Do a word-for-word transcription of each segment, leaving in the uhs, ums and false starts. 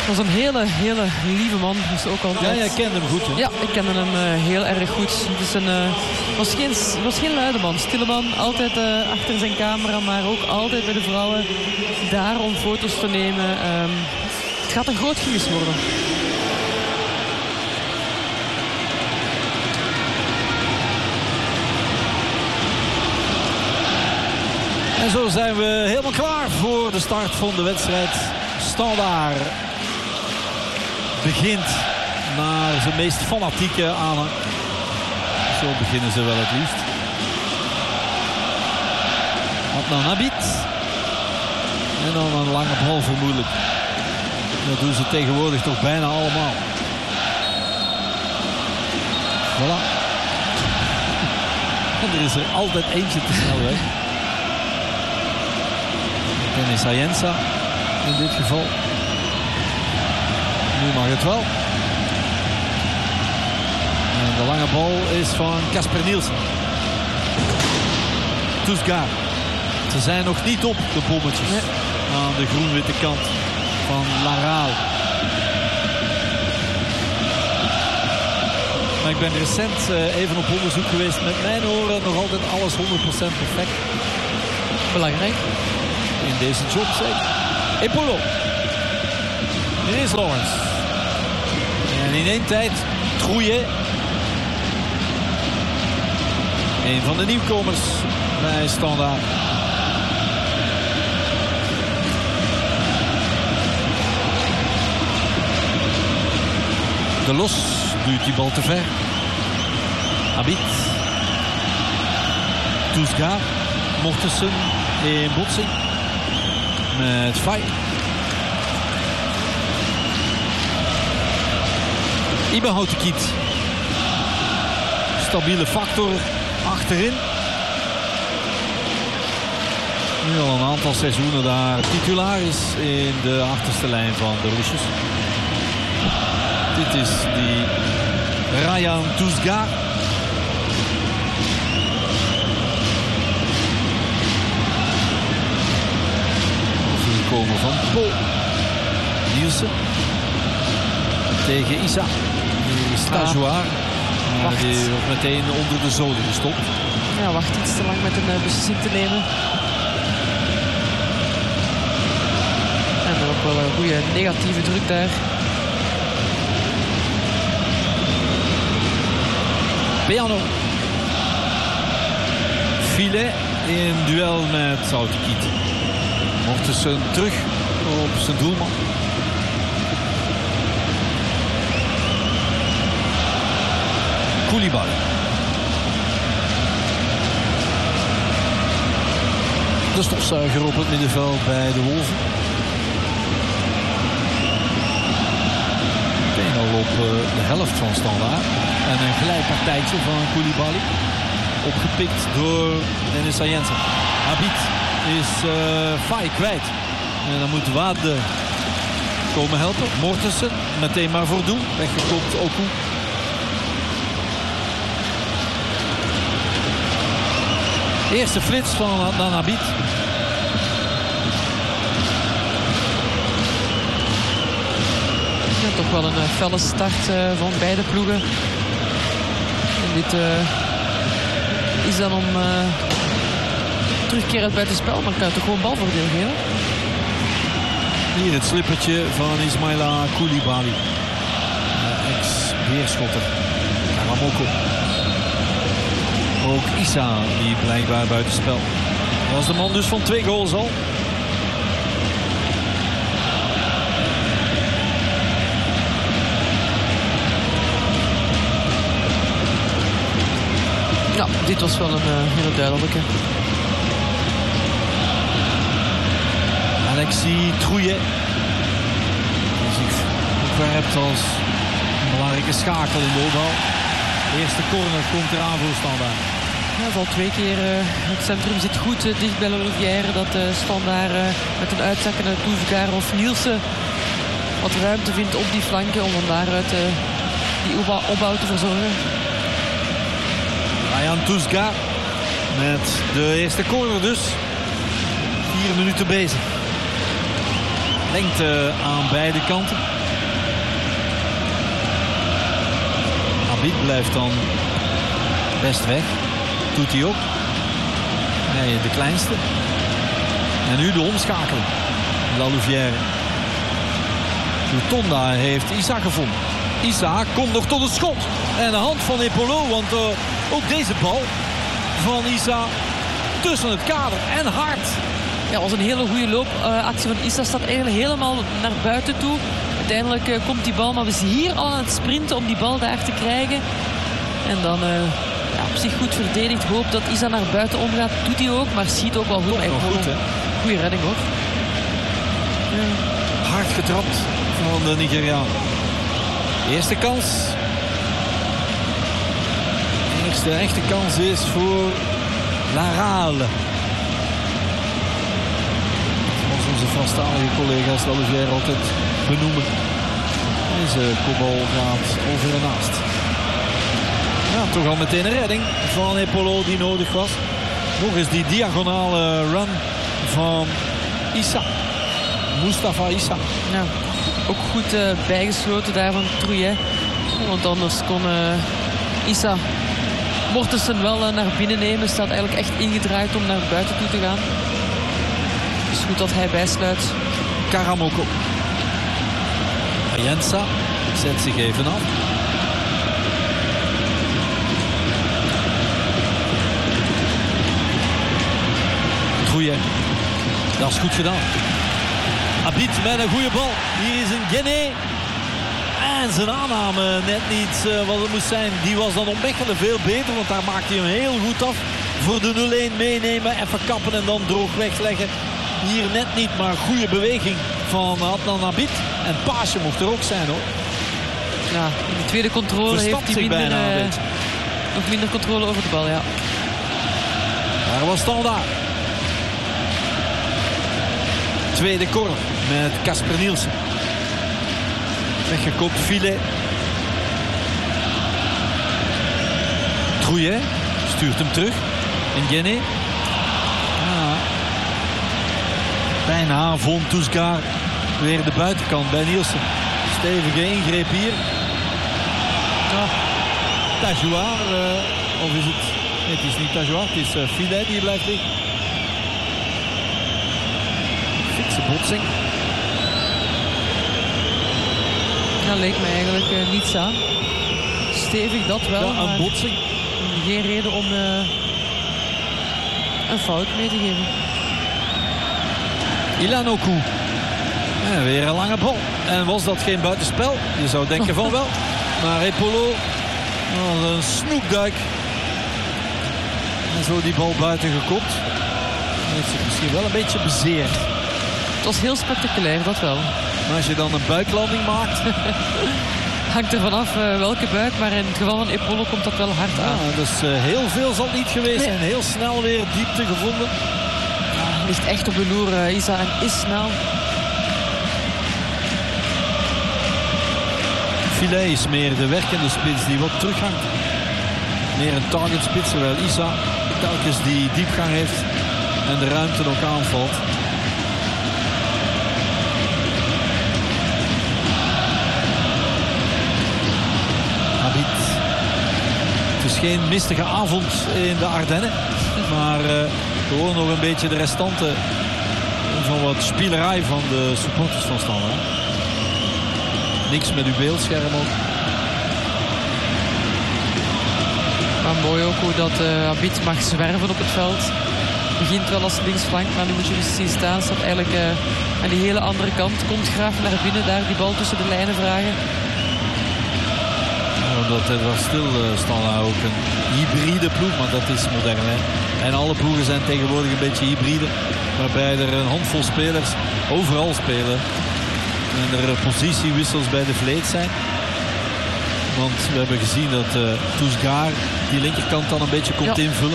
Dat was een hele, hele lieve man. Dus ook altijd... Ja, jij kende hem goed, hè? Ja, ik kende hem uh, heel erg goed. Het is een, uh, was, geen, was geen luide man, stille man. Altijd uh, achter zijn camera, maar ook altijd bij de vrouwen daar om foto's te nemen. Um, het gaat een groot gemis worden. En zo zijn we helemaal klaar voor de start van de wedstrijd. Standaard begint naar zijn meest fanatieke aanhang. Zo beginnen ze wel het liefst. Adnan Abid. En dan een lange bal vermoedelijk. Dat doen ze tegenwoordig toch bijna allemaal. Voilà. En er is er altijd eentje te snel weg. Dennis Ayensa in dit geval. Nu mag het wel. En de lange bal is van Casper Nielsen. Toesgaard. Ze zijn nog niet op, de bommetjes. Nee. Aan de groen-witte kant van Laraal. Maar ik ben recent uh, even op onderzoek geweest. Met mijn oren nog altijd alles honderd procent perfect. Belangrijk. In deze job zeker. Epolo. Hier is Lawrence. En in één tijd Trouillet. Een van de nieuwkomers bij Standaard. De Los duwt die bal te ver. Abid. Toesgaard. Mortensen in botsing. Met Faye. Ibe houdt de kiet. Stabiele factor achterin. Nu al een aantal seizoenen daar titularis in de achterste lijn van de Roesjes. Dit is die Ryan Toesgaard. Komen van Paul Nielsen tegen Issa. Die stagiair. Ja, die wordt meteen onder de zoden gestopt. Ja, wacht iets te lang met een uh, beslissing te nemen. En dan ook wel een goede negatieve druk daar. Piano. Filet in duel met Southekiet. Mortensen terug op zijn doelman. Koulibaly. De stofzuiger op het middenveld bij de Wolven. Meteen al op de helft van Standaard. En een gelijkpartijtje van Koulibaly. Opgepikt door Dennis Ayensa. Abid is uh, Faye kwijt. En dan moet Wade komen helpen. Mortensen meteen maar voor doel. Weggekopt Oku. Eerste flits van Adnan Abid. Ja, toch wel een uh, felle start uh, van beide ploegen. En dit uh, is dan om uh, terugkerend bij het spel, maar kan je toch gewoon balvoordeel geven? Hier het slippertje van Ismaila Koulibaly. Uh, Ex-weerschotter. Karamoko. Ook Issa, die blijkbaar buitenspel. Dat was de man dus van twee goals al. Ja, dit was wel een uh, hele duidelijke. Alexis Trouillet. Die zich opwerpt als een belangrijke schakel in de opbouw. De eerste corner komt eraan voor Standaard. Ja, het al twee keer. Uh, het centrum zit goed uh, dicht bij Olivière. Dat uh, Standaard uh, met een uitzakkende Toesgaard of Nielsen wat ruimte vindt op die flanken. Om van daaruit uh, die opbouw, opbouw te verzorgen. Ryan Toesgaard met de eerste corner dus. Vier minuten bezig. Lengte aan beide kanten. Abid blijft dan best weg. Doet hij ook. Nee, de kleinste. En nu de omschakeling. La Louvière. Tonda heeft Issa gevonden. Issa komt nog tot een schot. En de hand van Epolo. Want uh, ook deze bal van Issa tussen het kader en hard. Ja, was een hele goede loopactie uh, van Issa. Staat eigenlijk helemaal naar buiten toe. Uiteindelijk uh, komt die bal. Maar we zijn hier al aan het sprinten om die bal daar te krijgen. En dan uh, ja, op zich goed verdedigd. Hoopt dat Issa naar buiten omgaat. Doet hij ook. Maar ziet ook wel goed. Bij goed, hè? Goeie redding hoor. Ja. Hard getrapt van de Nigeriaan. Eerste kans. De eerste echte kans is voor Larale. Zoals onze Franstalige collega's La Louvière altijd benoemen. Deze kopbal gaat over en naast. Ja, toch al meteen een redding van Epolo die nodig was. Nog eens die diagonale run van Issa. Mustafa Issa. Ja, ook goed uh, bijgesloten daar van Trouillet. Want anders kon uh, Issa Mortensen wel uh, naar binnen nemen. Staat eigenlijk echt ingedraaid om naar buiten toe te gaan. Dus goed dat hij bijsluit. Karamoko. Ayensa zet zich even af. Trouillet. Dat is goed gedaan. Abid met een goede bal. Hier is een Guinée. En zijn aanname net niet uh, wat het moest zijn. Die was dan op Mechelen veel beter. Want daar maakt hij hem heel goed af. Voor de nul-een meenemen. Even kappen en dan droog wegleggen. Hier net niet. Maar goede beweging van Adnan Abid. En paasje mocht er ook zijn hoor. Ja, in de tweede controle Verstapt heeft hij minder, bijna, uh, nog minder controle over de bal. Ja. Daar was Standaard. Tweede corner met Casper Nielsen. Weggekopt filet. Trouillet stuurt hem terug. En Guinée. Ja. Bijna vond Tousgaard weer de buitenkant bij Nielsen. Stevige ingreep hier. Ja. Tajoar. Uh, of is het... Nee, het is niet Tajoar, het is uh, filet die blijft liggen. Fikse botsing. Dat leek me eigenlijk uh, niets aan. Stevig dat wel. Ja, een botsing. Geen reden om uh, een fout mee te geven. Ilanoku. Ja, weer een lange bal. En was dat geen buitenspel? Je zou denken van wel. Maar Epolo. Oh, een snoekduik. En zo die bal buiten gekopt. Heeft zich misschien wel een beetje bezeerd. Het was heel spectaculair, dat wel. Maar als je dan een buiklanding maakt... Hangt er vanaf uh, welke buik, maar in het geval van Epolo komt dat wel hard aan. Ja, dus uh, heel veel zal het niet geweest zijn. Nee. Heel snel weer diepte gevonden. Ja, ligt echt op de loer, uh, Issa, en is snel. Filet is meer de werkende spits die wat terughangt. Meer een target spits, terwijl Issa telkens die diepgang heeft en de ruimte ook aanvalt. Abid. Het is geen mistige avond in de Ardennen, maar uh, gewoon nog een beetje de restanten van wat spielerij van de supporters van Standaard. Niks met uw beeldscherm ook. Maar mooi ook hoe dat uh, Abid mag zwerven op het veld. Begint wel als linksflank, maar nu moet je dus zien staan. Staat eigenlijk uh, aan die hele andere kant. Komt graag naar binnen, daar die bal tussen de lijnen vragen. Ja, omdat het was stil uh, Standaard ook een hybride ploeg, maar dat is modern. Hè? En alle ploegen zijn tegenwoordig een beetje hybride. Waarbij er een handvol spelers overal spelen. En er positiewissels bij de vleet zijn. Want we hebben gezien dat uh, Tousgaard die linkerkant dan een beetje komt ja. invullen.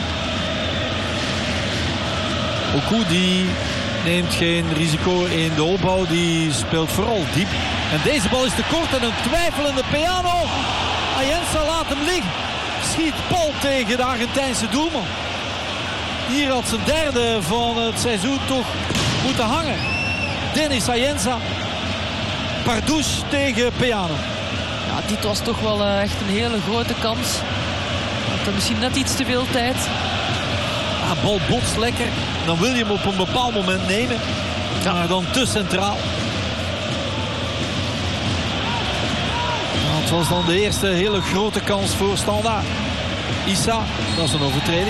Oku die neemt geen risico in de opbouw. Die speelt vooral diep. En deze bal is te kort en een twijfelende Peano. Ayensa laat hem liggen. Schiet Paul tegen de Argentijnse doelman. Hier had zijn derde van het seizoen toch moeten hangen. Denis Ayensa. Pardouche tegen Peano. Ja, dit was toch wel uh, echt een hele grote kans. Had er misschien net iets te veel tijd. Ja, bal botst lekker. Dan wil je hem op een bepaald moment nemen. Ja. Maar dan te centraal. Nou, het was dan de eerste hele grote kans voor Standaard. Issa, dat is een overtreding.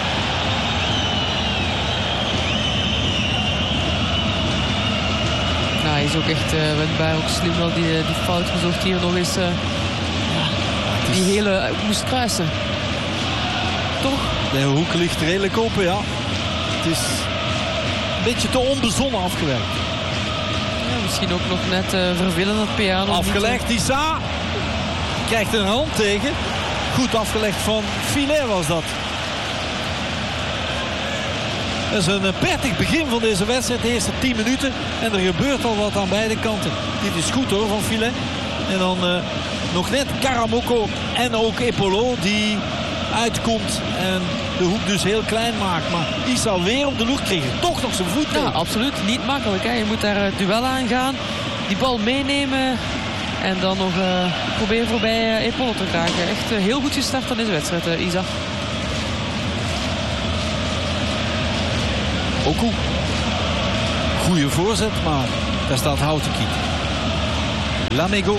Ja, hij is ook echt uh, wendbaar, ook slim wel die, die fout gezocht hier nog eens. Uh, ja, die hele uh, moest kruisen. Toch? De hoek ligt redelijk open, ja. Het is een beetje te onbezonnen afgewerkt. Ja, misschien ook nog net uh, vervelend dat Peano. Afgelegd, Issa. Krijgt een hand tegen. Goed afgelegd van Filet was dat. Dat is een prettig begin van deze wedstrijd. De eerste tien minuten. En er gebeurt al wat aan beide kanten. Dit is goed hoor van Filet. En dan uh, nog net Karamoko en ook Epolo die uitkomt. En de hoek dus heel klein maakt. Maar Issa weer op de loer kreeg toch nog zijn voet tegen. Ja, absoluut. Niet makkelijk. Hè. Je moet daar het duel aan gaan. Die bal meenemen. En dan nog uh, proberen voorbij uh, Epolo te krijgen. Echt uh, heel goed gestart aan deze wedstrijd, uh, Isa. Oku. Goeie voorzet, maar daar staat Houtenkiet. Lamego.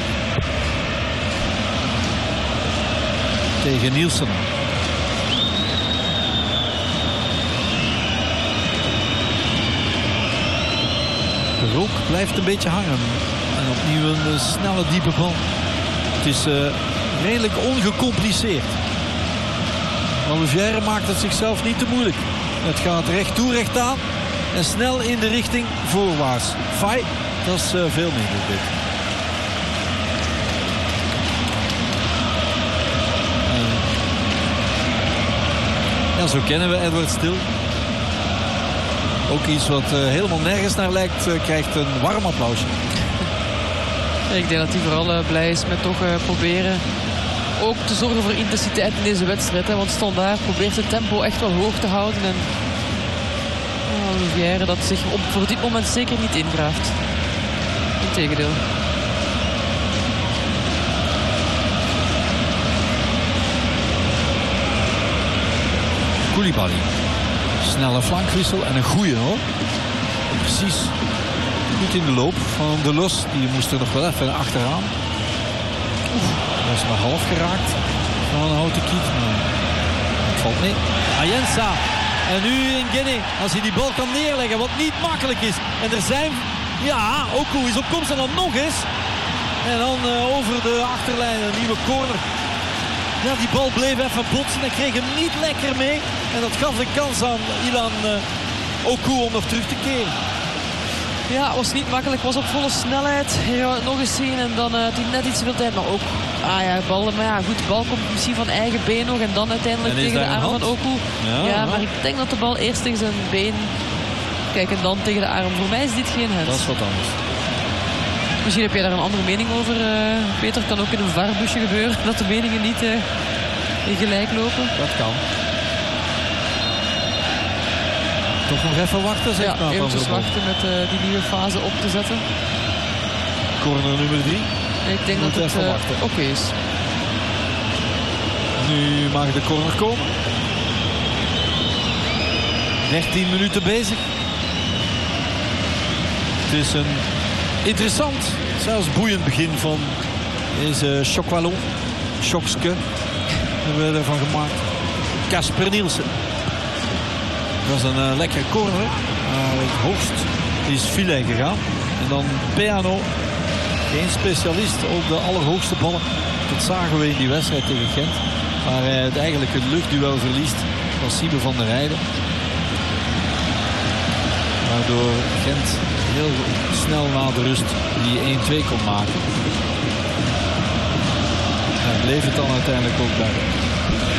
Tegen Nielsen. De rook blijft een beetje hangen. En opnieuw een uh, snelle diepe bal. Het is uh, redelijk ongecompliceerd. Olivier maakt het zichzelf niet te moeilijk. Het gaat recht toe, recht aan. En snel in de richting voorwaarts. Fai, dat is uh, veel minder dit. Uh, ja, zo kennen we Edward Stil. Ook iets wat uh, helemaal nergens naar lijkt, uh, krijgt een warm applausje. Ik denk dat hij vooral uh, blij is met toch uh, proberen ook te zorgen voor intensiteit in deze wedstrijd. Hè, want Standaard probeert het tempo echt wel hoog te houden. En uh, Olivier dat zich op, voor dit moment zeker niet ingraaft. Integendeel. Koulibaly. Snelle flankwissel en een goeie hoor. Precies. Goed in de loop van de Los. Die moest er nog wel even achteraan. Dat is maar half geraakt van Houtenkiet. Maar het valt mee. Ayensa. En nu in Guinea. Als hij die bal kan neerleggen. Wat niet makkelijk is. En er zijn... Ja, Oku is op komst en dan nog eens. En dan uh, over de achterlijn een nieuwe corner. Ja, die bal bleef even botsen. En kreeg hem niet lekker mee. En dat gaf de kans aan Ilan uh, Oku om nog terug te keren. Ja, het was niet makkelijk. Was op volle snelheid. Je gaat het nog eens zien. En dan uh, had hij net iets te veel tijd. Maar ook, ah ja, bal, maar ja, goed, de bal komt misschien van eigen been nog. En dan uiteindelijk tegen de arm van Oku. Ja, ja, maar ik denk dat de bal eerst tegen zijn been. Kijk, en dan tegen de arm. Voor mij is dit geen hands. Dat is wat anders. Misschien heb jij daar een andere mening over, uh, Peter. Kan ook in een V A R-busje gebeuren. Dat de meningen niet uh, in gelijk lopen. Dat kan. Toch nog even wachten, zeg ja, maar. Eventjes wachten met uh, die nieuwe fase op te zetten. Corner nummer drie. Ik denk Moet dat het uh, oké okay is. Nu mag de corner komen. dertien minuten bezig. Het is een interessant, zelfs boeiend begin van deze Chokwalo. Chokske hebben we ervan gemaakt. Kasper Nielsen. Dat was een uh, lekkere corner. Uh, het hoogst is Filet gegaan. En dan Peano. Geen specialist op de allerhoogste ballen. Dat zagen we in die wedstrijd tegen Gent. Waar hij het eigenlijk een luchtduel verliest van Siebe van der Rijden. Waardoor Gent heel snel na de rust die één-twee kon maken. En bleef het dan uiteindelijk ook bij.